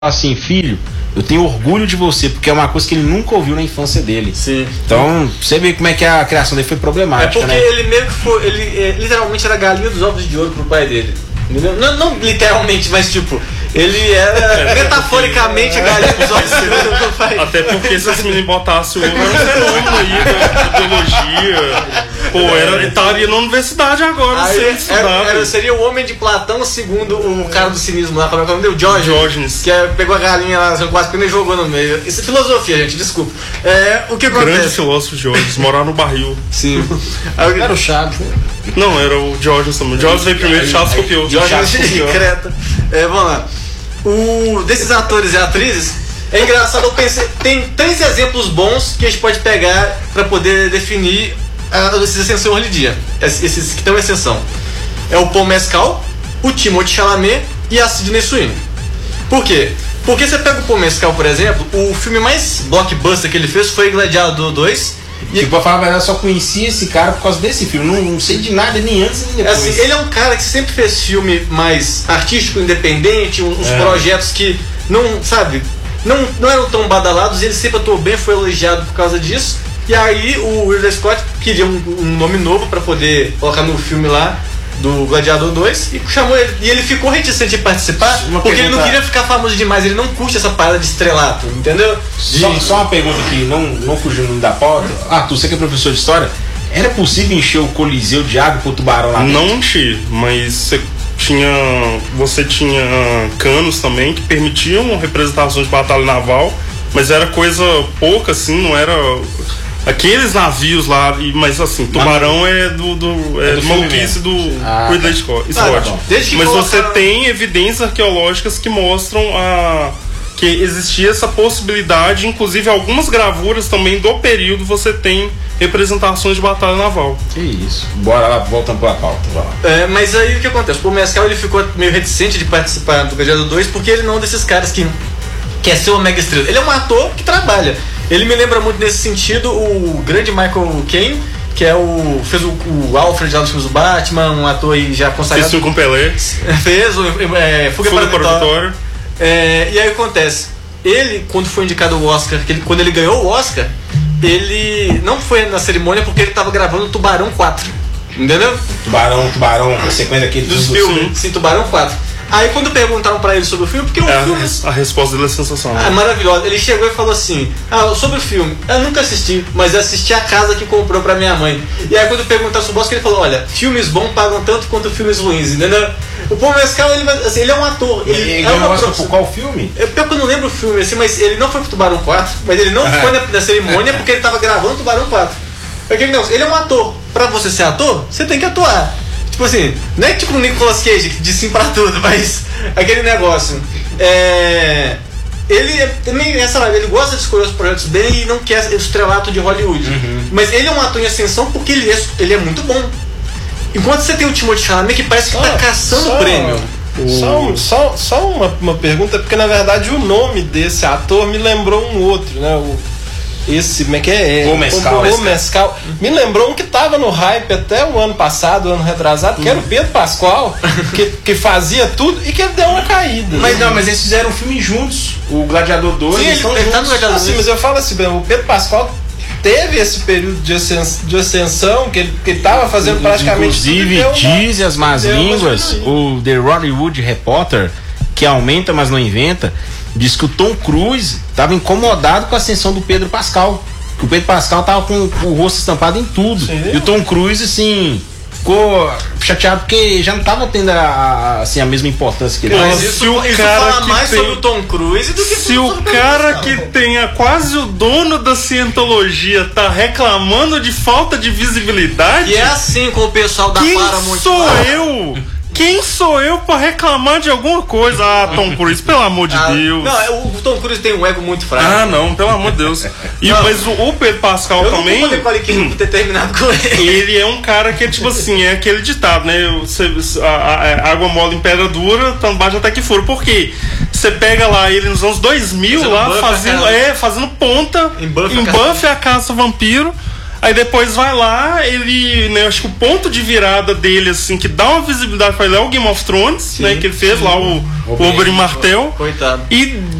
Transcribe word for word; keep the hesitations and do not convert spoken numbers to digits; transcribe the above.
assim, filho, eu tenho orgulho de você, porque é uma coisa que ele nunca ouviu na infância dele. Sim. Então, você vê como é que a criação dele foi problemática, É porque né? ele meio que foi, ele é, literalmente era a galinha dos ovos de ouro pro pai dele. Entendeu? Não, não literalmente, mas tipo, ele era metaforicamente a galinha dos ovos de ouro pro pai. Até porque se esse menino botasse o ovo, era um fenômeno aí da biologia. Pô, era, ele estaria na universidade agora, Aí, sem era, estudar. era, seria o homem de Platão, segundo o cara do cinismo lá, como é que é o nome dele? Diógenes. Diógenes. Que é, pegou a galinha lá, quase e jogou no meio. Isso é filosofia, gente, desculpa. É, o que acontece? Grande filósofo Diógenes, morar no barril. Sim. Era o Chaves, né? Não, era o Diógenes também. O Diógenes veio primeiro, Chaves copiou. Diógenes de Creta. É, vamos lá. O, desses atores e atrizes, é engraçado, eu pensei, tem três exemplos bons que a gente pode pegar para poder definir a, esses exceção hoje em dia. Esses que estão em exceção. É o Paul Mescal, o Timothée Chalamet e a Sydney Sweeney. Por quê? Porque você pega o Paul Mescal, por exemplo, o filme mais blockbuster que ele fez foi Gladiador dois. E tipo, pra falar a verdade, eu só conheci esse cara por causa desse filme. Não, não sei de nada, nem antes nem depois. Assim, ele é um cara que sempre fez filme mais artístico, independente, uns É. projetos que não, sabe, não, não eram tão badalados, e ele sempre atuou bem, foi elogiado por causa disso. E aí o Ridley Scott queria um, um nome novo pra poder colocar no filme lá do Gladiador dois e chamou ele. E ele ficou reticente de participar Uma porque ele não pergunta- queria ficar famoso demais, ele não curte essa parada de estrelato, entendeu? Só, De- só uma pergunta aqui, não, não fugindo da pauta. Arthur, você que é professor de história, era possível encher o Coliseu de água pro tubarão lá dentro? Não enchi, mas você tinha, você tinha canos também que permitiam representações de batalha naval, mas era coisa pouca, assim, não era aqueles navios lá, e- mas assim, tubarão é do, do, é É do do filme maluquice mesmo. do Ah, Ridley Scott. Ah, tá bom. Desde que Mas você colocaram- tem evidências arqueológicas que mostram a que existia essa possibilidade, inclusive algumas gravuras também do período você tem representações de batalha naval. Que isso. Bora lá, voltando pra pauta. Vai lá. É, mas aí o que acontece? O Paul Mescal ele ficou meio reticente de participar do Gladiador dois porque ele não é um desses caras que quer ser uma mega estrela. Ele é um ator que trabalha. Ele me lembra muito nesse sentido o grande Michael Caine, que é o fez o, o Alfred lá dos filmes do Batman, um ator aí já Fez consagrado. filme com Pelé, Fez o é, Fuga, Fuga para, para a a Vitória. Vitória. É, e aí acontece, ele quando foi indicado ao Oscar, que ele, quando ele ganhou o Oscar, ele não foi na cerimônia porque ele estava gravando Tubarão quatro. Entendeu? Tubarão, tubarão, a sequência aqui Dos do filmes, sim, Tubarão quatro. Aí quando perguntaram pra ele sobre o filme, porque o É, a, filme res- a resposta dele é sensacional. é maravilhosa, ele chegou e falou assim: ah, sobre o filme, eu nunca assisti, mas eu assisti a casa que comprou pra minha mãe. E aí quando perguntaram sobre o Oscar, ele falou: olha, filmes bons pagam tanto quanto filmes ruins, entendeu? O Paul Mescal, ele, vai- assim, ele é um ator, ele, Ele é ganhou uma o Oscar profissão- por qual filme? É pior que eu não lembro o filme, assim, mas ele não foi pro Tubarão quatro, mas ele não foi na, na cerimônia porque ele tava gravando Tubarão quatro. É que, não, ele é um ator. Pra você ser ator, você tem que atuar. Tipo assim, não é tipo o Nicolas Cage que diz sim pra tudo, mas aquele negócio. É. Ele é também essa vibe, ele gosta de escolher os projetos bem e não quer o estrelato de Hollywood. Mas ele é um ator em ascensão porque ele é, ele é muito bom. Enquanto você tem o Timothée Chalamet que parece que tá caçando só- prêmio. Só, um- só, só uma, uma pergunta, porque na verdade o nome desse ator me lembrou um outro, né? O, esse, como é que é? Paul Mescal. O Paul Mescal. Me lembrou um que tava no hype até o ano passado, o ano retrasado, que era o Pedro Pascoal, que, que fazia tudo e que ele deu uma caída. Mas não, mas eles fizeram um filme juntos. O Gladiador dois, Sim, eles ele- estão ele tá no juntos. Gladiador Assim, mas eu falo assim, o Pedro Pascoal teve esse período de ascensão, de ascensão que ele, que ele tava fazendo praticamente Inclusive, tudo, e deu uma- diz as más deu uma línguas, diminuída. o The Hollywood Reporter, que aumenta, mas não inventa, diz que o Tom Cruise estava incomodado com a ascensão do Pedro Pascal. Que o Pedro Pascal tava com o rosto estampado em tudo. Sim. E o Tom Cruise, assim, ficou chateado porque já não tava tendo a, a- assim, a mesma importância que ele Mas tava. Mas se isso, o isso cara fala que mais tem- sobre o Tom Cruise do que Se o sobre cara Pascal. que tenha quase o dono da cientologia tá reclamando de falta de visibilidade, E é assim com o pessoal da quem Paramount. sou eu? Quem sou eu pra reclamar de alguma coisa? Ah, Tom Cruise, pelo amor de Ah, Deus. Não, é, o Tom Cruise tem um ego muito fraco. Ah, não, pelo amor de Deus. E, Não. mas o, o Pedro Pascal Eu não também, vou poder Nicole por ter terminado com ele. ele é um cara que é tipo assim, é aquele ditado, né? Você, a, a- a água mole em pedra dura, tanto bate até que fura. Por quê? Você pega lá ele nos anos dois mil, Fazendo lá Buffy a fazendo, caça. é, fazendo ponta Em Buffy a em caça. Buffy a caça vampiro. Aí depois vai lá, ele, né, acho que o ponto de virada dele, assim, que dá uma visibilidade pra ele é o Game of Thrones, sim, né, que ele fez sim. lá, o, o Oberyn Martell. Coitado. E